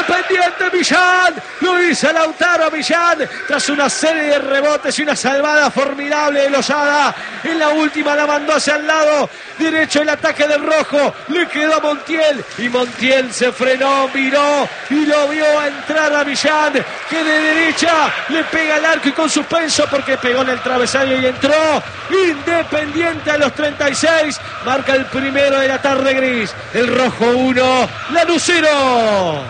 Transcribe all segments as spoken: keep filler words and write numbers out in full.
Independiente Millán. Lo dice Lautaro Millán tras una serie de rebotes y una salvada formidable de Lozada. En la última la mandó hacia el lado derecho el ataque del rojo. Le quedó a Montiel y Montiel se frenó, miró y lo vio entrar a Millán, que de derecha le pega al arco y con suspenso porque pegó en el travesaño y entró. Independiente a los treinta y seis marca el primero de la tarde gris. El rojo uno, Lanús cero.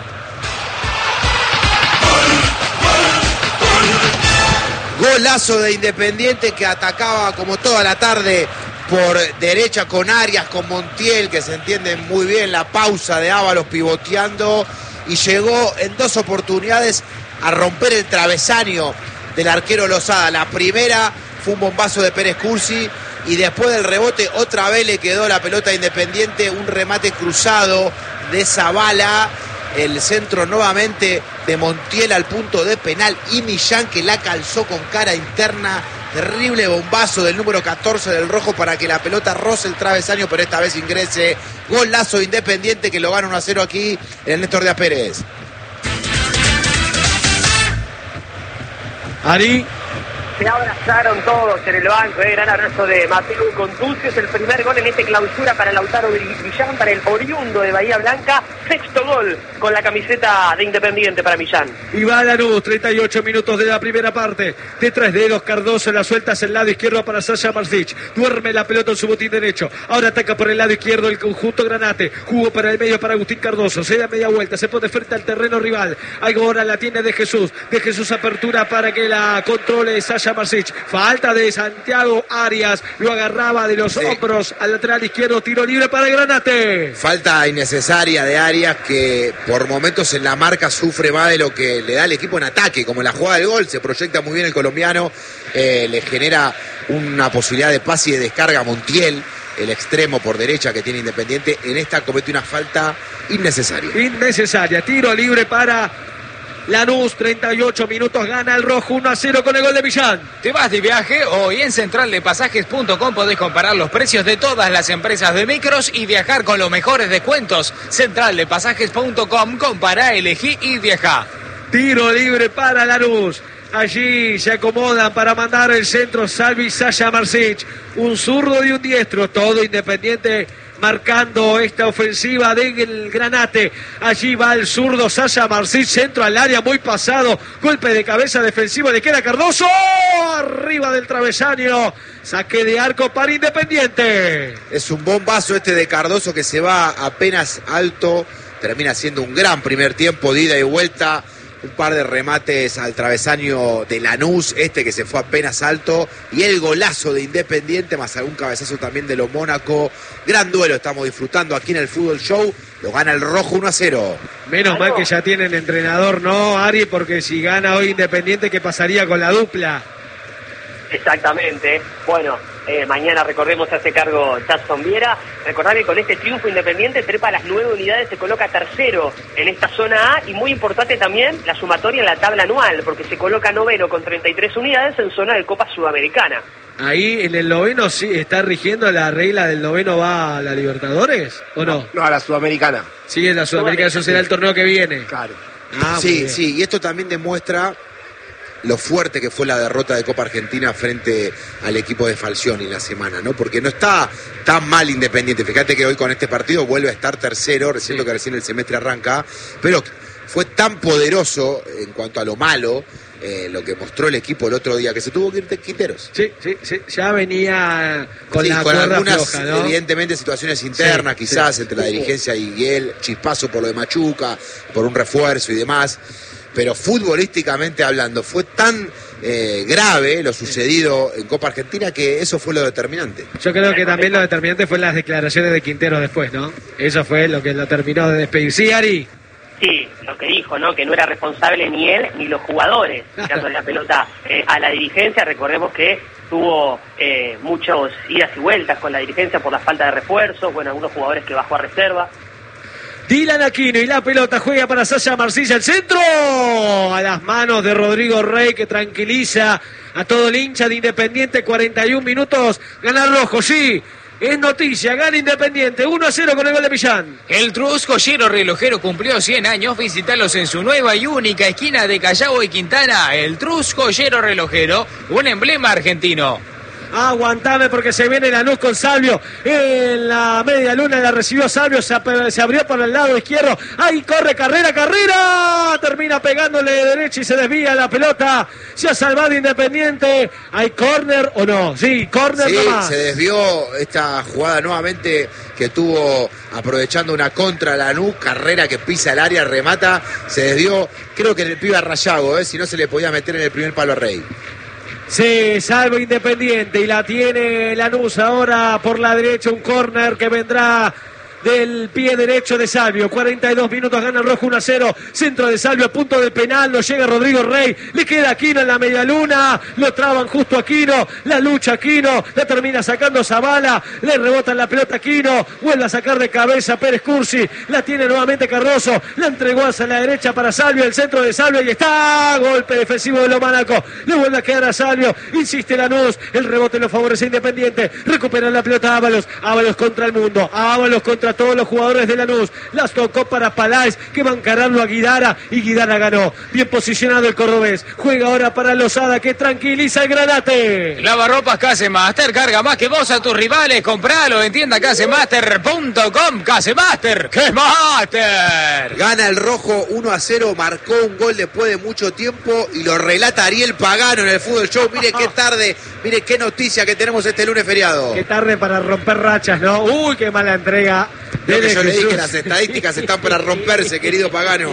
Golazo de Independiente que atacaba como toda la tarde por derecha con Arias, con Montiel, que se entienden muy bien, la pausa de Ábalos pivoteando, y llegó en dos oportunidades a romper el travesaño del arquero Lozada. La primera fue un bombazo de Pérez Cursi y después del rebote otra vez le quedó la pelota a Independiente, un remate cruzado de Zavala. El centro nuevamente de Montiel al punto de penal y Millán que la calzó con cara interna. Terrible bombazo del número catorce del rojo para que la pelota roce el travesaño, pero esta vez ingrese. Golazo Independiente que lo gana uno a cero aquí en el Néstor Díaz Pérez. Ari. Se abrazaron todos en el banco, eh, gran abrazo de Mateo Contucio, es el primer gol en este clausura para Lautaro Millán, para el oriundo de Bahía Blanca, sexto gol con la camiseta de Independiente para Millán. Y va Lanús, treinta y ocho minutos de la primera parte, de tres dedos Cardoso, la suelta hacia el lado izquierdo para Sasha Marsic, duerme la pelota en su botín derecho, ahora ataca por el lado izquierdo el conjunto Granate, jugó para el medio para Agustín Cardoso, se da media vuelta, se pone frente al terreno rival, ahora la tiene de Jesús, de Jesús apertura para que la controle Sasha Marsic, falta de Santiago Arias, lo agarraba de los sí. hombros al lateral izquierdo, tiro libre para el Granate. Falta innecesaria de Arias que por momentos en la marca sufre más de lo que le da el equipo en ataque, como en la jugada del gol, se proyecta muy bien el colombiano, eh, le genera una posibilidad de pase y de descarga a Montiel, el extremo por derecha que tiene Independiente. En esta comete una falta innecesaria. Innecesaria, tiro libre para Lanús, treinta y ocho minutos, gana el rojo uno a cero con el gol de Millán. ¿Te vas de viaje? Hoy en central de pasajes punto com podés comparar los precios de todas las empresas de micros y viajar con los mejores descuentos. central de pasajes punto com, compará, elegí y viajá. Tiro libre para Lanús. Allí se acomodan para mandar el centro Salvi Sasha Marsic. Un zurdo y un diestro, todo Independiente marcando esta ofensiva del Granate. Allí va el zurdo Sasha Marsic, centro al área, muy pasado, golpe de cabeza defensivo, le queda Cardoso, arriba del travesaño, saque de arco para Independiente. Es un bombazo este de Cardoso que se va apenas alto, termina siendo un gran primer tiempo de ida y vuelta. Un par de remates al travesaño de Lanús, este que se fue apenas alto, y el golazo de Independiente, más algún cabezazo también de los Mónaco. Gran duelo estamos disfrutando aquí en el Fútbol Show, lo gana el rojo uno a cero. Menos mal que ya tienen entrenador, ¿no, Ari? Porque si gana hoy Independiente, ¿qué pasaría con la dupla? Exactamente, bueno, eh, mañana recordemos se hace cargo Jackson Viera. Recordar que con este triunfo Independiente trepa las nueve unidades, se coloca tercero en esta zona A, y muy importante también la sumatoria en la tabla anual, porque se coloca noveno con treinta y tres unidades en zona de Copa Sudamericana. Ahí en el noveno sí está rigiendo la regla del noveno, va a la Libertadores, ¿o no? No, a la Sudamericana. Sí, en la Sudamericana, eso será el torneo que viene. Claro. Ah, sí, sí, y esto también demuestra lo fuerte que fue la derrota de Copa Argentina frente al equipo de Falcioni la semana, ¿no? Porque no está tan mal Independiente. Fíjate que hoy con este partido vuelve a estar tercero, recién sí. que recién el semestre arranca, pero fue tan poderoso en cuanto a lo malo, eh, lo que mostró el equipo el otro día, que se tuvo que ir Quinteros. Sí, sí, sí, ya venía con sí, la con cuerda algunas, floja, ¿no? Evidentemente, situaciones internas, sí, quizás, sí. entre la dirigencia y él, chispazo por lo de Machuca, por un refuerzo y demás. Pero futbolísticamente hablando, fue tan eh, grave lo sucedido en Copa Argentina que eso fue lo determinante. Yo creo que también lo determinante fue las declaraciones de Quintero después, ¿no? Eso fue lo que lo terminó de despedir. ¿Sí, Ari? Sí, lo que dijo, ¿no? Que no era responsable ni él ni los jugadores, tirando la pelota eh, a la dirigencia. Recordemos que tuvo eh, muchos idas y vueltas con la dirigencia por la falta de refuerzos, bueno, algunos jugadores que bajó a reserva. Dylan Aquino y la pelota juega para Sasha Marsic, el centro a las manos de Rodrigo Rey, que tranquiliza a todo el hincha de Independiente. Cuarenta y un minutos, gana el rojo, sí, Es noticia, gana Independiente, uno a cero con el gol de Millán. El Trus Joyero Relojero cumplió cien años. Visítalos en su nueva y única esquina de Callao y Quintana. El Trus Joyero Relojero, un emblema argentino. Aguantame porque se viene Lanús con Salvio en la media luna, la recibió Salvio, se, se abrió por el lado izquierdo, ahí corre, carrera, carrera, termina pegándole de derecha y se desvía la pelota, se ha salvado Independiente, ¿hay córner o no? Sí, córner sí, nomás. Se desvió esta jugada nuevamente que tuvo aprovechando una contra Lanús, carrera que pisa el área, remata, se desvió, creo que en el pibe a Rayago, ¿eh? Si no se le podía meter en el primer palo a Rey. Sí, salvo Independiente y la tiene Lanús ahora por la derecha, un córner que vendrá del pie derecho de Salvio. cuarenta y dos minutos, gana el rojo uno a cero. Centro de Salvio a punto del penal. No llega Rodrigo Rey. Le queda Aquino en la media luna. Lo traban justo Aquino. La lucha Aquino. La termina sacando Zavala. Le rebota la pelota Aquino. Vuelve a sacar de cabeza Pérez Cursi. La tiene nuevamente Cardoso. La entregó hacia la derecha para Salvio. El centro de Salvio. Y está. Golpe defensivo de Lomanaco. Le vuelve a quedar a Salvio. Insiste Lanús. El rebote lo favorece Independiente. Recupera la pelota Ábalos. Ábalos contra el mundo. Ábalos contra todos los jugadores de Lanús, las tocó para Paláez que va a encararlo a Guidara y Guidara ganó, bien posicionado el cordobés, juega ahora para Lozada que tranquiliza el Granate. Lavarropas Casemaster, carga más que vos a tus rivales, compralo en tienda casemaster punto com. Casemaster, Casemaster. Gana el rojo uno a cero, marcó un gol después de mucho tiempo y lo relata Ariel Pagano en el Fútbol Show. Mire qué tarde, mire qué noticia que tenemos este lunes feriado. Qué tarde para romper rachas, ¿no? Uy, qué mala entrega. Lo que yo le dije, las estadísticas están para romperse, querido Pagano.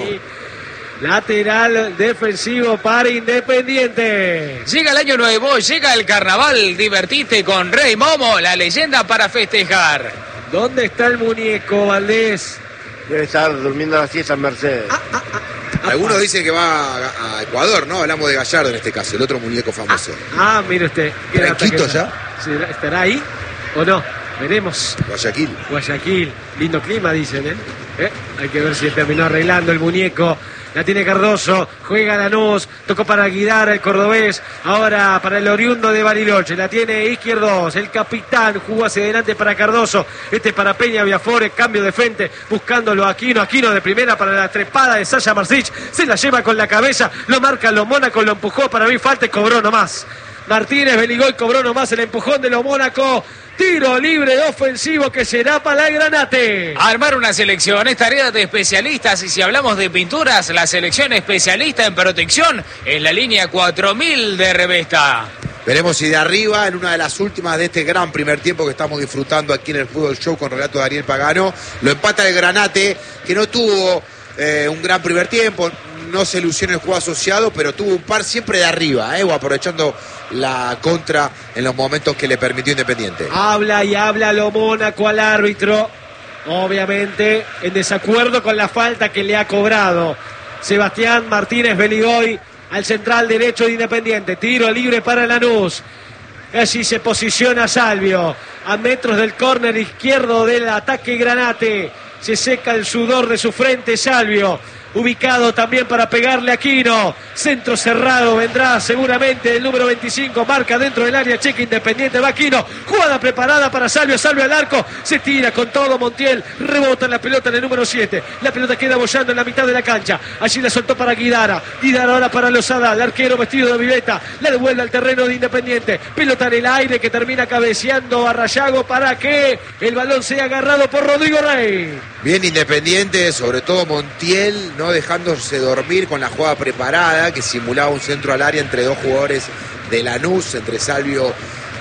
Lateral defensivo para Independiente. Llega el año nuevo, llega el carnaval, divertite con Rey Momo, la leyenda para festejar. ¿Dónde está el muñeco, Valdés? Debe estar durmiendo la siesta en Mercedes. Ah, ah, ah, ah, Algunos ah. dicen que va a, a Ecuador, ¿no? Hablamos de Gallardo en este caso, el otro muñeco famoso. Ah, ah mire usted. ¿Está en Quito ya? ¿Estará ahí o no? Veremos. Guayaquil. Guayaquil, lindo clima dicen, ¿eh? ¿Eh? Hay que ver si terminó arreglando el muñeco. La tiene Cardoso, juega Lanús, tocó para Guidara el cordobés, ahora para el oriundo de Bariloche, la tiene Izquierdos, el capitán jugó hacia adelante para Cardoso, este para Peña Viafore, cambio de frente, buscándolo a Aquino, Aquino de primera para la trepada de Sasha Marcich, se la lleva con la cabeza, lo marca los Mónaco, lo empujó para mí, falta y cobró nomás. Martínez Beligoy cobró nomás el empujón de los Mónaco. Tiro libre ofensivo que será para el Granate. Armar una selección es tarea de especialistas y si hablamos de pinturas, la selección especialista en protección es la línea cuatro mil de Revesta. Veremos si de arriba, en una de las últimas de este gran primer tiempo que estamos disfrutando aquí en el Fútbol Show con relato de Ariel Pagano, lo empata el Granate, que no tuvo eh, un gran primer tiempo, no se lució en el juego asociado, pero tuvo un par siempre de arriba, eh, o aprovechando la contra en los momentos que le permitió Independiente. Habla y habla lo Mónaco al árbitro, obviamente en desacuerdo con la falta que le ha cobrado Sebastián Martínez Beligoy al central derecho de Independiente. Tiro libre para Lanús. Allí se posiciona Salvio a metros del córner izquierdo del ataque Granate. Se seca el sudor de su frente Salvio. Ubicado también para pegarle a Aquino. Centro cerrado vendrá seguramente el número veinticinco. Marca dentro del área cheque Independiente. Va Aquino. Jugada preparada para Salvio. Salvio al arco. Se tira con todo Montiel. Rebota la pelota en el número siete. La pelota queda bollando en la mitad de la cancha. Allí la soltó para Guidara. Guidara ahora para Lozada. El arquero vestido de violeta. La devuelve al terreno de Independiente. Pelota en el aire que termina cabeceando a Rayago para que el balón sea agarrado por Rodrigo Rey. Bien Independiente, sobre todo Montiel, no dejándose dormir con la jugada preparada que simulaba un centro al área entre dos jugadores de Lanús, entre Salvio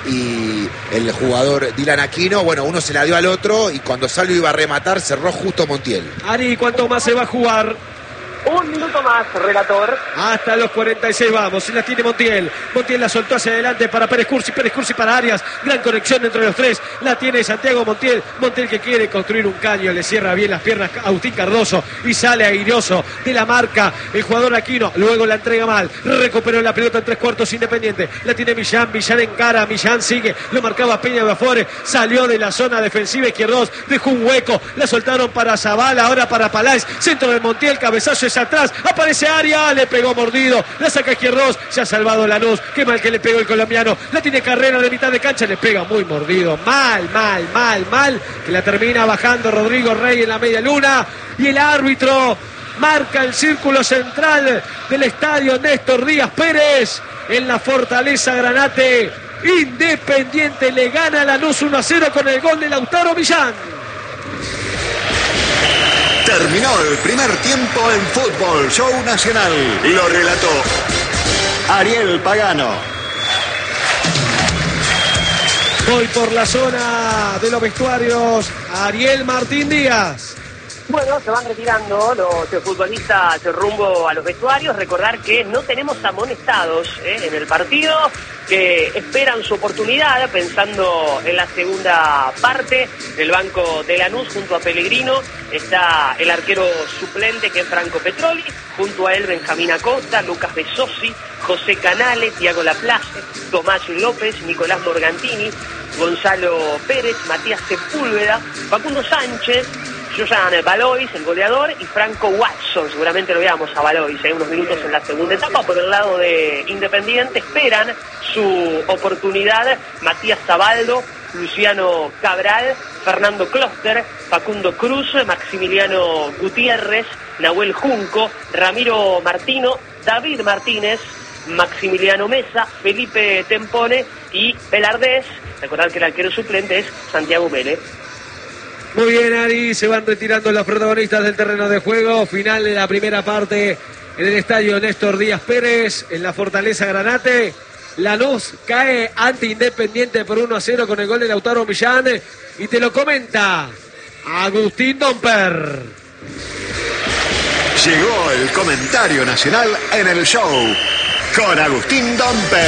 y el jugador Dylan Aquino. Bueno, uno se la dio al otro y cuando Salvio iba a rematar cerró justo Montiel. Ari, ¿cuánto más se va a jugar? Un minuto más, relator. Hasta los cuarenta y seis vamos. Se la tiene Montiel. Montiel la soltó hacia adelante para Pérez Cursi. Pérez Cursi para Arias. Gran conexión entre los tres. La tiene Santiago Montiel. Montiel que quiere construir un caño. Le cierra bien las piernas a Agustín Cardoso. Y sale airoso de la marca el jugador Aquino. Luego la entrega mal. Recuperó la pelota en tres cuartos Independiente. La tiene Millán. Millán encara. Millán sigue. Lo marcaba Peña de Afore. Salió de la zona defensiva Izquierdos. Dejó un hueco. La soltaron para Zavala. Ahora para Paláez. Centro de Montiel. Cabezazo es atrás, aparece Arias, le pegó mordido, la saca Izquierdos, se ha salvado Lanús, qué mal que le pegó el colombiano, la tiene Carrera de mitad de cancha, le pega muy mordido, mal, mal, mal, mal, que la termina bajando Rodrigo Rey en la media luna, y el árbitro marca el círculo central del estadio Néstor Díaz Pérez en la Fortaleza Granate. Independiente le gana a Lanús uno a cero con el gol de Lautaro Millán. Terminó el primer tiempo en Fútbol Show Nacional. Lo relató Ariel Pagano. Voy por la zona de los vestuarios, Ariel Martín Díaz. Bueno, se van retirando los futbolistas rumbo a los vestuarios. Recordar que no tenemos amonestados ¿eh? en el partido, que esperan su oportunidad pensando en la segunda parte. Del banco de Lanús junto a Pellegrino está el arquero suplente, que es Franco Petroli, junto a él Benjamín Acosta, Lucas Besosi, José Canales, Thiago Laplace, Tomás López, Nicolás Morgantini, Gonzalo Pérez, Matías Sepúlveda, Facundo Sánchez, Josan Valois, el goleador, y Franco Watson. Seguramente lo veamos a Valois en ¿eh? unos minutos en la segunda etapa. Por el lado de Independiente esperan su oportunidad Matías Zabaldo, Luciano Cabral, Fernando Closter, Facundo Cruz, Maximiliano Gutiérrez, Nahuel Junco, Ramiro Martino, David Martínez, Maximiliano Mesa, Felipe Tempone y Velardés. Recordad que el arquero suplente es Santiago Mele. Muy bien, Ari, se van retirando los protagonistas del terreno de juego. Final de la primera parte en el estadio Néstor Díaz Pérez, en la Fortaleza Granate. Lanús cae ante Independiente por uno a cero con el gol de Lautaro Millán. Y te lo comenta Agustín Domper. Llegó el comentario nacional en el show con Agustín Domper.